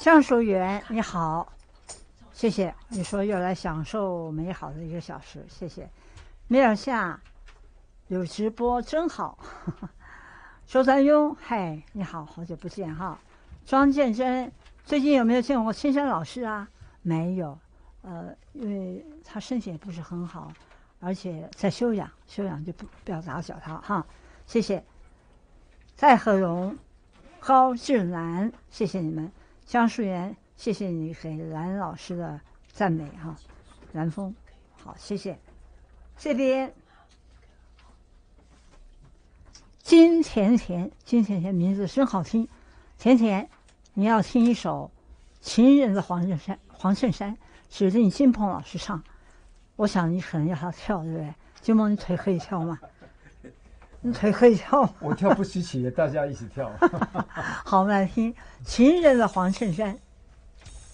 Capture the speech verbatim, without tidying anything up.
张淑媛，你好，谢谢你说又来享受美好的一个小时，谢谢。米尔夏有直播真好。周占庸，嗨，你好，好久不见哈。庄建真，最近有没有见过青山老师啊？没有，呃，因为他身体也不是很好，而且在休养，休养就不不要打搅他哈。谢谢。蔡和荣、高志兰，谢谢你们。江淑媛，谢谢你给兰老师的赞美哈。兰峰，好，谢谢。这边金甜甜，金甜甜名字真好听。甜甜，你要听一首《情人的黄衬衫》，黄衬衫指定金鹏老师唱。我想你可能要他跳，对不对？金鹏，你腿可以跳吗？你腿可以跳吗？ 我跳不稀奇，大家一起跳。 好，我们来听《情人的黄衬衫》。